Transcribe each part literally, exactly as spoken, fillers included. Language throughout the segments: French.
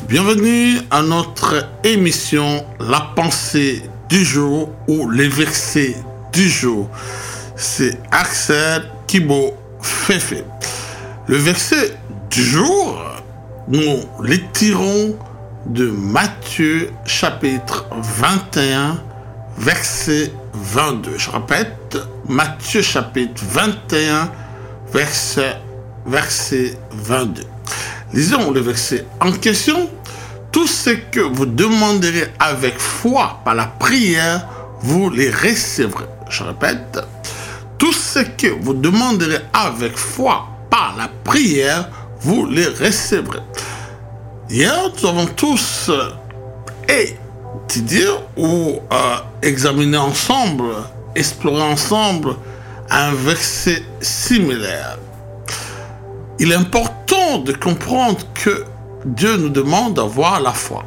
Bienvenue à notre émission La pensée du jour ou les versets du jour. C'est Axel Kibo Fefe. Le verset du jour, nous les tirons de Matthieu chapitre vingt et un, verset vingt-deux. Je répète, Matthieu chapitre vingt et un, verset, verset vingt-deux. Lisons le verset en question. Tout ce que vous demanderez avec foi par la prière, vous les recevrez. Je répète, tout ce que vous demanderez avec foi par la prière, vous les recevrez. Hier, nous avons tous étudié ou euh, examiné ensemble, exploré ensemble un verset similaire. Il est important de comprendre que Dieu nous demande d'avoir la foi.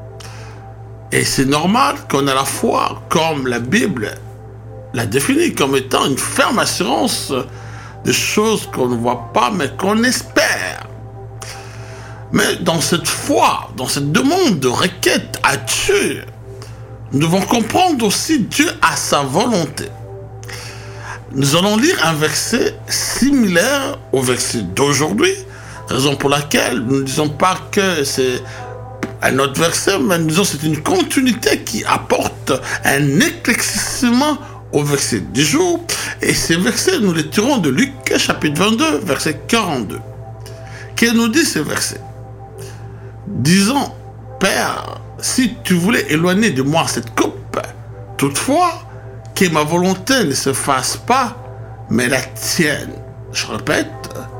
Et c'est normal qu'on ait la foi, comme la Bible la définit comme étant une ferme assurance de choses qu'on ne voit pas, mais qu'on espère. Mais dans cette foi, dans cette demande de requête à Dieu, nous devons comprendre aussi Dieu à sa volonté. Nous allons lire un verset similaire au verset d'aujourd'hui, raison pour laquelle nous ne disons pas que c'est un autre verset, mais nous disons que c'est une continuité qui apporte un éclaircissement au verset du jour. Et ces versets, nous les tirons de Luc chapitre vingt-deux, verset quarante-deux. Qu'est-ce nous dit ce verset? Disons, Père, si tu voulais éloigner de moi cette coupe, toutefois, que ma volonté ne se fasse pas, mais la tienne. Je répète,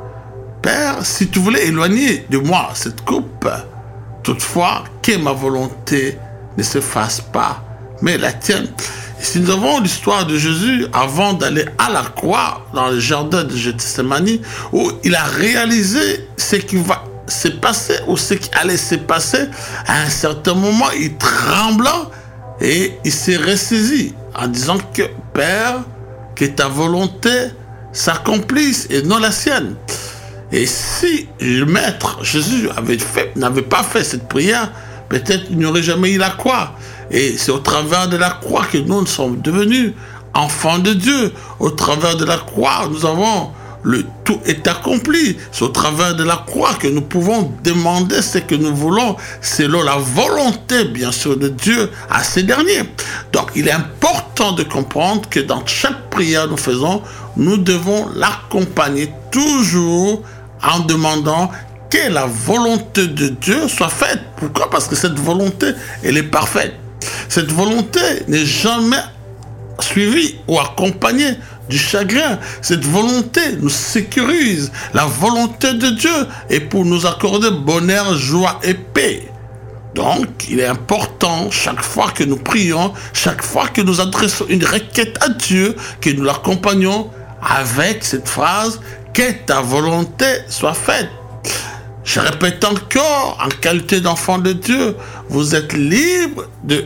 Père, si tu voulais éloigner de moi cette coupe, toutefois, que ma volonté ne se fasse pas, mais la tienne. Et si nous avons l'histoire de Jésus avant d'aller à la croix, dans le jardin de Gethsémani, où il a réalisé ce qui va se passer, ou ce qui allait se passer, à un certain moment, il trembla et il s'est ressaisi en disant que, Père, que ta volonté s'accomplisse et non la sienne. Et si le maître Jésus avait fait, n'avait pas fait cette prière, peut-être il n'y aurait jamais eu la croix. Et c'est au travers de la croix que nous sommes devenus enfants de Dieu. Au travers de la croix, nous avons le tout est accompli. C'est au travers de la croix que nous pouvons demander ce que nous voulons selon la volonté, bien sûr, de Dieu à ces derniers. Donc, il est important de comprendre que dans chaque prière que nous faisons, nous devons l'accompagner toujours en demandant que la volonté de Dieu soit faite. Pourquoi? Parce que cette volonté, elle est parfaite. Cette volonté n'est jamais suivie ou accompagnée du chagrin. Cette volonté nous sécurise. La volonté de Dieu est pour nous accorder bonheur, joie et paix. Donc, il est important, chaque fois que nous prions, chaque fois que nous adressons une requête à Dieu, que nous l'accompagnons avec cette phrase, que ta volonté soit faite. Je répète encore, en qualité d'enfant de Dieu, vous êtes libre de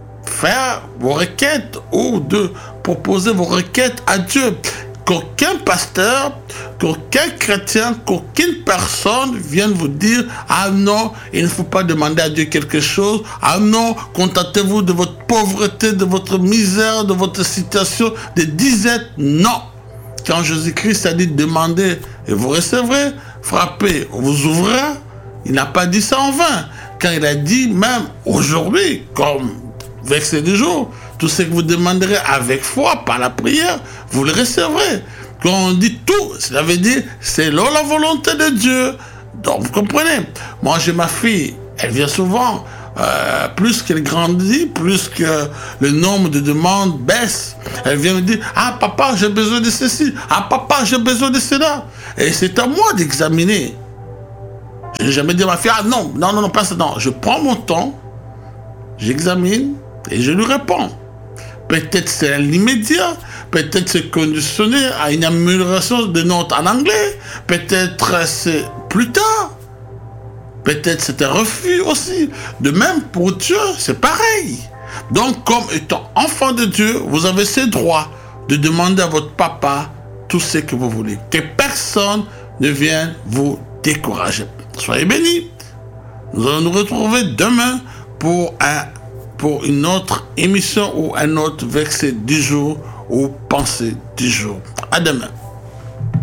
faire vos requêtes ou de proposer vos requêtes à Dieu. Qu'aucun pasteur, qu'aucun chrétien, qu'aucune personne vienne vous dire « Ah non, il ne faut pas demander à Dieu quelque chose. Ah non, contentez-vous de votre pauvreté, de votre misère, de votre situation, de disette. » Non. Quand Jésus-Christ a dit « Demandez et vous recevrez, frappez, on vous ouvrira », il n'a pas dit ça en vain. Quand il a dit même aujourd'hui, comme verset du jour, tout ce que vous demanderez avec foi par la prière, vous le recevrez. Quand on dit tout, cela veut dire c'est là la volonté de Dieu. Donc vous comprenez. Moi j'ai ma fille, elle vient souvent. Euh, plus qu'elle grandit, plus que le nombre de demandes baisse. Elle vient me dire, ah papa, j'ai besoin de ceci. Ah papa, j'ai besoin de cela. Et c'est à moi d'examiner. Je n'ai jamais dit à ma fille, ah non, non, non, non, pas ça. Non, je prends mon temps, j'examine et je lui réponds. Peut-être c'est l'immédiat, peut-être c'est conditionné à une amélioration de notes en anglais, peut-être c'est plus tard. Peut-être c'est un refus aussi. De même, pour Dieu, c'est pareil. Donc, comme étant enfant de Dieu, vous avez ce droit de demander à votre papa tout ce que vous voulez. Que personne ne vienne vous décourager. Soyez bénis. Nous allons nous retrouver demain pour, un, pour une autre émission ou un autre verset du jour ou pensée du jour. À demain.